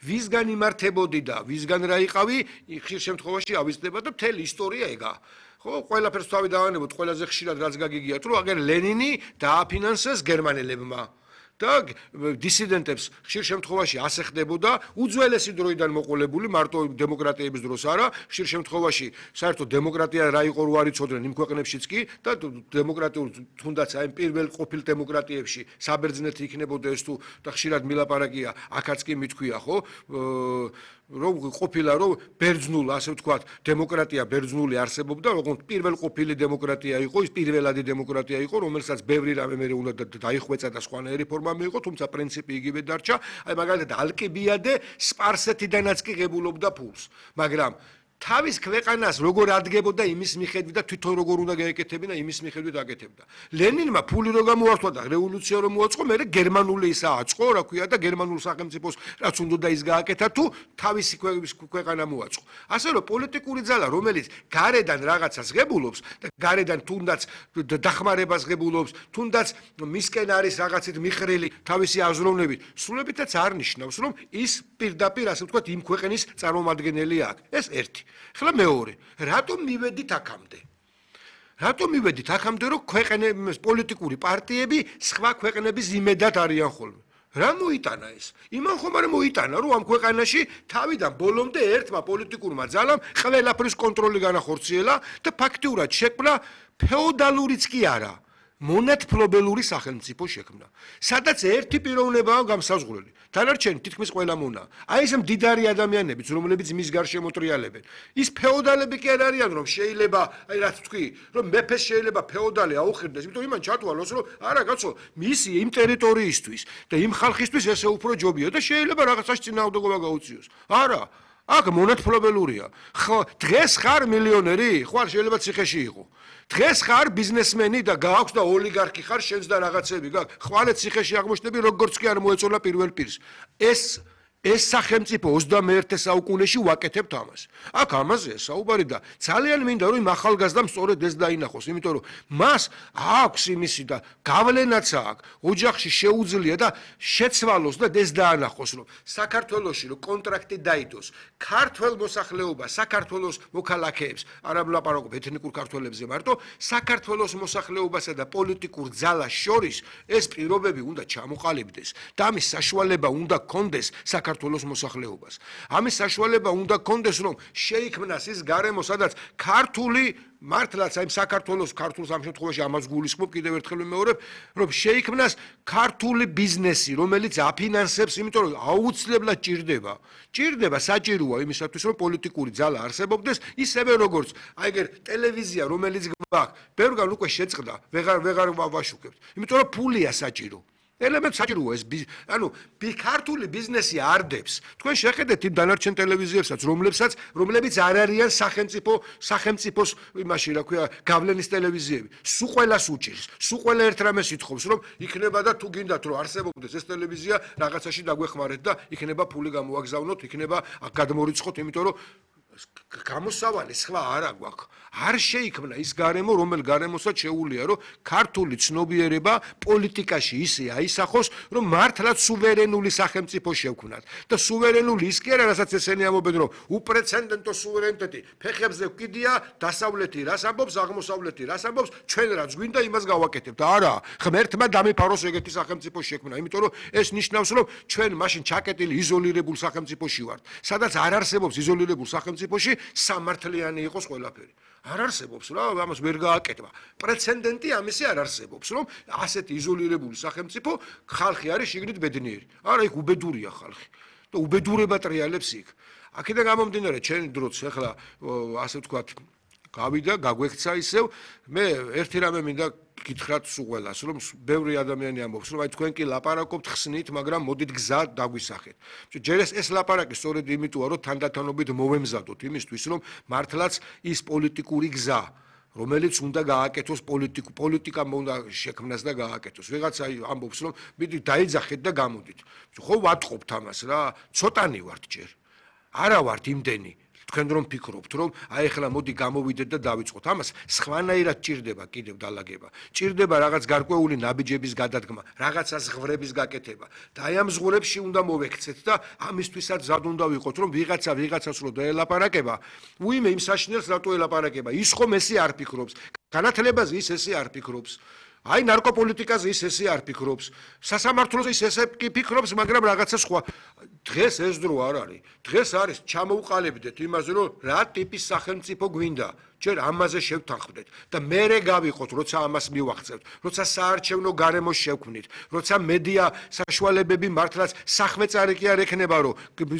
ვისგან იმართებოდი და ვისგან რა იყავი, ხშირ შემთხვევაში ავიზრდება და მთელი ისტორია ეგა. ხო, ყველაფერს თავი დავანებოთ, ყველაზე ხშირად რაც გაგიგიათ, რომ აგერ ლენინი დააფინანსეს გერმანელებმა. და დისიდენტებს ხშირ შემთხვევაში ასე ხდებოდა უძველესი დროიდან მოყოლებული მარტო დემოკრატიების დროს არა ხშირ შემთხვევაში საერთოდ დემოკრატია რა იყო რო არ იცოდნენ იმ ქვეყნებშიც კი და დემოკრატიულ თუნდაც აი პირველ ყოფილ დემოკრატიებში საბერძნეთი იქნებოდა ეს თუ და ხშირად მილაპარაკია აქაც კი მithქვია ხო რომ ყოფილა რომ ბერძნულ ასე ვთქვათ დემოკრატია ბერძნული არსებობდა როგორც პირველ ყოფილი დემოკრატია იყო ის პირველადი დემოკრატია იყო რომელსაც ბევრი რამე მე უნდა დაიხვეწა და სხვანაირი ფორმა მიიღო თუმცა პრინციპი იგივე დარჩა აი მაგალითად ალკიბიადე სპარსეთიდანაც კი ღებულობდა ფულს მაგრამ თავის ქვეყანას როგორ ადგებოდა იმის მიხედვით და თვითონ როგორ უნდა გაეკეთებინა იმის მიხედვით აკეთებდა. ლენინმა ფული რო გამოართვა და რევოლუცია რო მოაწყო, მე გერმანული ისა აწყო, რა ქვია და გერმანულ სახელმწიფოს რაც უნდა ის გააკეთა თუ თავისი ქვეყანა მოაწყო. ასე რომ პოლიტიკური ძალა, რომელიც გარედან რაღაცას ღებულობს და გარედან თუნდაც დახმარებას ღებულობს, თუნდაც მისკენ არის რაღაცით მიხრილი თავისი აზროვნებით, სრულებითაც არ ნიშნავს, რომ ის პირდაპირ ასე ვთქვათ იმ ქვეყნის წარმომადგენელი აქვს. ეს ერთი ხლა მეორე რატომ მივედით აქამდე რატომ მივედით აქამდე რომ ქვეყნების პოლიტიკური პარტიები სხვა ქვეყნების იმედად არიან ხოლმე რა მოიტანა ეს იმან ხომ არ მოიტანა რომ ამ ქვეყანაში თავიდან ბოლომდე ერთმა პოლიტიკურმა ძალამ ყველაფრის კონტროლი განახორციელა და ფაქტიურად შექმნა ფეოდალურიც კი არა მონათფლობელური სახელმწიფო შექმნა სადაც ერთი პიროვნებაა გამსაზღვრელი დანარჩენი თითქმის ყველა მონა აი ეს მდიდარი ადამიანებიც რომლებიც მის გარშემო მოტრიალებენ ის ფეოდალები კი არ არიან რომ შეიძლება აი რაც თქვი რომ მეფეს შეიძლება ფეოდალი აუხირდეს იმიტომ იმან ჩათვალოს რომ არა კაცო მისი იმ ტერიტორიისთვის და იმ ხალხისთვის ესე უფრო ჯობია და შეიძლება რაღაცაში წინააღმდეგობა გაუწიოს არა აქ მონათფლობელურია ხო დღეს ხარ მილიონერი ხო არ შეიძლება ციხეში იყო დღეს ხარ ბიზნესმენი და გააქვს და ოლიგარქი ხარ შენს და რაღაცები გაქვს ხვალე ციხეში აღმოჩნდები როგორც კი არ მოეწონა პირველ პირს ეს სახელმწიფო 21 საუკუნეში ვაკეთებთ ამას. აქ ამაზეა საუბარი და ძალიან მინდა რომ იმ ახალგაზრდამ სწორედ ეს დაინახოს, იმიტომ რომ მას აქვს იმისი და გავლენაც აქვს, ოჯახში შეუძლია და შეცვალოს და ეს დაანახოს, რომ საქართველოში რომ კონტრაქტი დაიდოს, ქართველ მოსახლეობას, საქართველოს მოქალაქეებს, არ ვლაპარაკობ ეთნიკურ ქართველებზე მარტო, საქართველოს მოსახლეობასა და პოლიტიკურ ძალას შორის ეს პირობები უნდა ჩამოყალიბდეს და ამის საშუალება უნდა გქონდეს საქართველოს მოსახლეობას. ამის საშუალება უნდა გქონდეს, რომ შეიქმნას ის გარემო, სადაც ქართული მართლაც აი საქართველოს ქართულს ამ შემთხვევაში ამას გულისხმობ კიდევ ერთხელ ვიმეორებ, რომ შეიქმნას ქართული ბიზნესი, რომელიც აფინანსებს, იმიტომ რომ აუცილებლად ჭირდება საჭიროა იმისათვის, რომ პოლიტიკური ძალა არსებობდეს, ისევე როგორც აი ეგ ტელევიზია, რომელიც გვაქვს, ბევრგან უკვე შეწყდა, ვეღარ ვაშუქებთ. იმიტომ რომ ფულია საჭირო. ელემენტ საჭიროა ეს ანუ ქართული ბიზნესი არდებს თქვენ შეხედეთ იმ დანარჩენ ტელევიზიებსაც რომლებიც არ არიან სახელმწიფოს იმაში რა ქვია გავლენის ტელევიზიები სულ ყველას უჭირს სულ ყველა ერთ რამეს ითხოვს რომ იქნება და თუ გინდათ რომ არსებობდეს ეს ტელევიზია რაღაცაში დაგვეხმარეთ და იქნება ფული გამოაგზავნოთ იქნება გადმორიცხოთ იმიტომ რომ გამოსავალი სხვა არა გვაქვს არ შეიქმნა ის გარემო რომელ გარემოსაც შეუულია რომ ქართული ცნობიერება პოლიტიკაში ისე აისახოს რომ მართლაც სუვერენული სახელმწიფო შევქმნათ და სუვერენული ის კი არა რასაც ესენი ამობენ რომ უპრეცედენტო სუვერენიტეტი ფეხებზე ვკიდია დასავლეთი რას ამბობს აღმოსავლეთი რას ამბობს ჩვენ რაც გვინდა იმას გავაკეთებთ არა ღმერთმა დამეფაროს ეგეთი სახელმწიფო შექმნა იმიტომ რომ ეს ნიშნავს რომ ჩვენ მაშინ ჩაკეტილი იზოლირებულ სახელმწიფოში ვართ სადაც არ არსებობს იზოლირებულ სახელმწიფოში სამართლიანი იყოს ყველაფერი არ არსებობს რა ამას ვერ გააკეთება პრეცედენტი ამისი არ არსებობს რომ ასეთი იზოლირებული სახელმწიფო ხალხი არის შიგნით ბედნიერი არა იქ უბედურია ხალხი და უბედურება ტრიალებს იქ აქედან გამომდინარე ჩემი დროც ახლა ასე ვთქვათ გავიდა გაგვექცა ისევ მე ერთი რამე მინდა გითხრათ სულ ყველას რომ ბევრი ადამიანი ამბობს რომ აი თქვენ კი ლაპარაკობთ ხსნით მაგრამ მოდით გზა დაგვისახეთ ჯერ ეს ლაპარაკი სწორედ იმიტოა რომ თანდათანობით მოვემზადოთ იმისთვის რომ მართლაც ის პოლიტიკური გზა რომელიც უნდა გააკეთოს პოლიტიკამ უნდა შექმნას და გააკეთოს ვიღაცა ამბობს რომ მიდი დაიძახეთ და გამოდით ხო ვატყობთ ამას რა ცოტანი ვართ ჯერ არა ვართ იმდენი თქვენ რომ ფიქრობთ, რომ აი ახლა მოდი გამოვიდეთ და დავიწყოთ. ამას სხვანაირად ჭირდება კიდევ დალაგება. ჭირდება რაღაც გარკვეული ნაბიჯების გადადგმა, რაღაცას ღვრების გაკეთება. და აი ამ ზღურებში უნდა მოვექცეთ და ამისთვისაც მზად უნდა ვიყოთ, რომ ვიღაცას რო დაელაპარაკება, უიმე იმ საშინელს რატო ელაპარაკება? ის ხომ ესე არ ფიქრობს. განათლებაზე ის ესე არ ფიქრობს. აი ნარკოპოლიტიკაზე ის ესე არ ფიქრობს. სასამართლოზე ის ესე კი ფიქრობს, მაგრამ რაღაცა სხვა. დღეს ეს დრო არ არის. დღეს არის ჩამოუყალიბდეთ იმაზე, რომ რა ტიპის სახელმწიფო გვინდა. ჯერ ამაზე შევთანხმდეთ და მერე გავიყოთ, როცა ამას მივახცევთ, როცა საარჩევნო გარემოს შევქმნით, როცა მედია საშუალებები მართლაც სახვეწარი კი არ ექნება, რომ